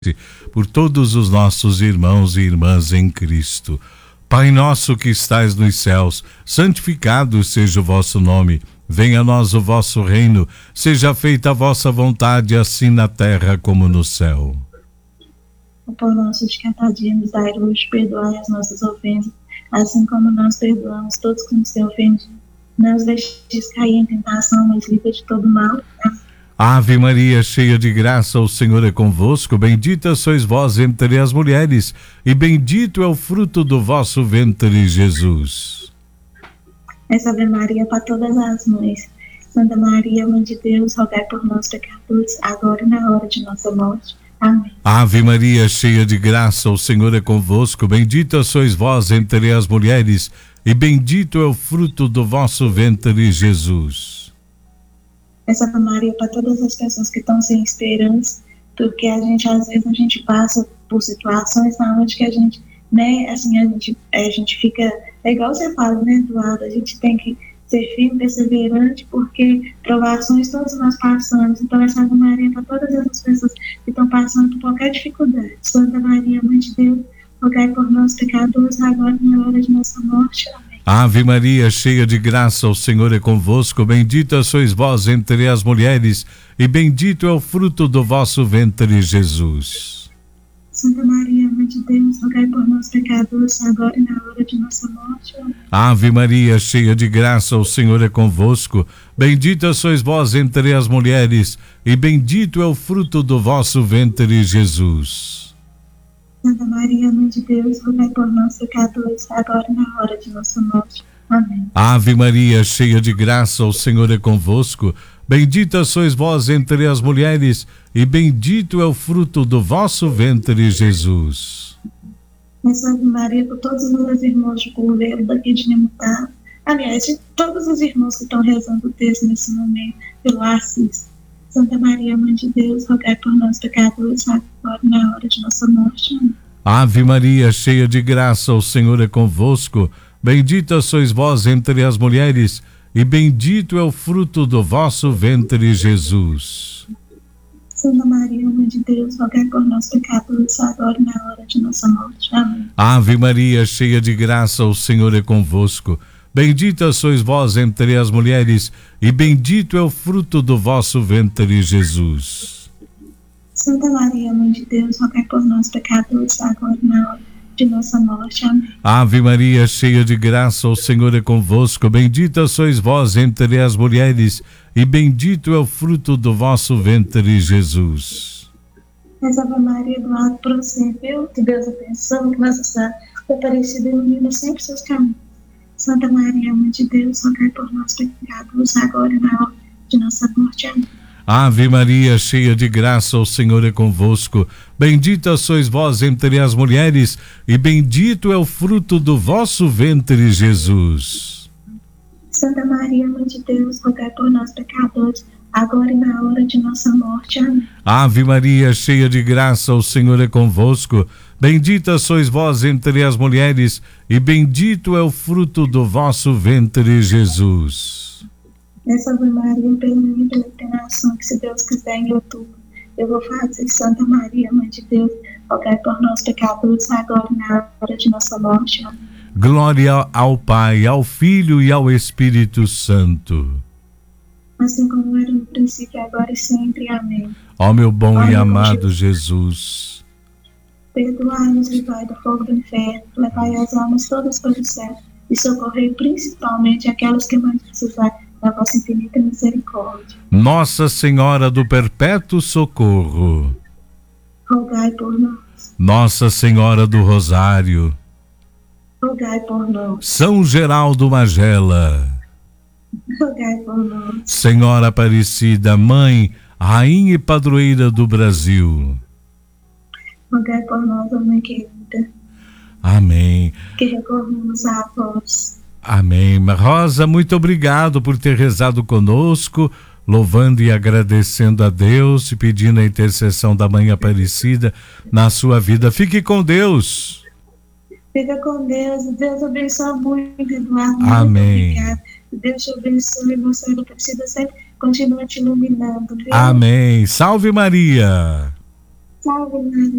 por todos os nossos irmãos e irmãs em Cristo. Pai nosso que estais nos céus, santificado seja o vosso nome. Venha a nós o vosso reino, seja feita a vossa vontade, assim na terra como no céu. O pão nosso de cada dia nos dai hoje, perdoai as nossas ofensas, assim como nós perdoamos todos que nos têm ofendido. Não nos deixes cair em tentação, mas livra de todo mal. Ave Maria, cheia de graça, o Senhor é convosco. Bendita sois vós entre as mulheres, e bendito é o fruto do vosso ventre, Jesus. Ave Maria, para todas as mães. Santa Maria, Mãe de Deus, rogai por nós pecadores, agora e na hora de nossa morte. Amém. Ave Maria, cheia de graça, o Senhor é convosco. Bendita sois vós entre as mulheres, e bendito é o fruto do vosso ventre, Jesus. Ave Maria, para todas as pessoas que estão sem esperança, porque às vezes a gente passa por situações onde que a gente, né, assim, a gente fica, é igual você fala, né, Eduardo, a gente tem que ser firme, perseverante, porque provações todos nós passamos. Então essa Ave Maria para todas essas pessoas que estão passando por qualquer dificuldade. Santa Maria, Mãe de Deus, rogai por nós pecadores, agora e na hora de nossa morte. Amém. Ave Maria, cheia de graça, o Senhor é convosco. Bendita sois vós entre as mulheres, e bendito é o fruto do vosso ventre, Jesus. Santa Maria, Mãe de Deus, rogai por nós pecadores, agora e na hora de nossa morte. Amém. Ave Maria, cheia de graça, o Senhor é convosco. Bendita sois vós entre as mulheres, e bendito é o fruto do vosso ventre, Jesus. Santa Maria, Mãe de Deus, rogai por nós pecadores, agora e na hora de nossa morte. Amém. Ave Maria, cheia de graça, o Senhor é convosco. Bendita sois vós entre as mulheres, e bendito é o fruto do vosso ventre, Jesus. Ave Maria, por todos os meus irmãos de Curveiro, daqui de Nemutar, aliás, de todos os irmãos que estão rezando o texto nesse momento, pelo Assis. Santa Maria, Mãe de Deus, rogai por nós pecadores, agora e na hora de nossa morte. Amém. Ave Maria, cheia de graça, o Senhor é convosco. Bendita sois vós entre as mulheres, e bendito é o fruto do vosso ventre, Jesus. Santa Maria, Mãe de Deus, rogai por nós pecadores, agora e na hora de nossa morte. Amém. Ave Maria, cheia de graça, o Senhor é convosco. Bendita sois vós entre as mulheres, e bendito é o fruto do vosso ventre, Jesus. Santa Maria, Mãe de Deus, rogai por nós pecadores, agora e na hora de nossa morte. Amém. Ave Maria, cheia de graça, o Senhor é convosco. Bendita sois vós entre as mulheres, e bendito é o fruto do vosso ventre, Jesus. Ave Maria, do alto procedeu, que Deus abençoe, que Nossa Senhora Aparecida ilumina sempre seus caminhos. Santa Maria, Mãe de Deus, rogai por nós pecadores, agora e na hora de nossa morte. Amém. Ave Maria, cheia de graça, o Senhor é convosco. Bendita sois vós entre as mulheres, e bendito é o fruto do vosso ventre, Jesus. Santa Maria, Mãe de Deus, rogai por nós pecadores, agora e na hora de nossa morte. Amém. Ave Maria, cheia de graça, o Senhor é convosco. Bendita sois vós entre as mulheres, e bendito é o fruto do vosso ventre, Jesus. Ave Maria, pela minha peregrinação, que se Deus quiser em outubro, eu vou fazer. Santa Maria, Mãe de Deus, rogai por nós pecadores, agora e na hora de nossa morte. Amém. Glória ao Pai, ao Filho e ao Espírito Santo. Assim como era no princípio, agora e sempre. Amém. Ó meu bom e amado Jesus, perdoai-nos, livrai do fogo do inferno, levai as almas todas para o céu e socorrei principalmente aquelas que mais precisarem da vossa infinita misericórdia. Nossa Senhora do Perpétuo Socorro, rogai por nós. Nossa Senhora do Rosário, rogai por nós. São Geraldo Magela, rogai por nós. Senhora Aparecida, Mãe, Rainha e Padroeira do Brasil, rogai por nós, ó Mãe querida. Amém. Que recorremos a vós. Amém. Rosa, muito obrigado por ter rezado conosco, louvando e agradecendo a Deus e pedindo a intercessão da Mãe Aparecida na sua vida. Fique com Deus. Fica com Deus. Deus abençoe muito, Eduardo. Amém. Muito obrigada. Deus te abençoe. Você Aparecida sempre continua te iluminando. Viu? Amém. Salve Maria. Salve, Maria.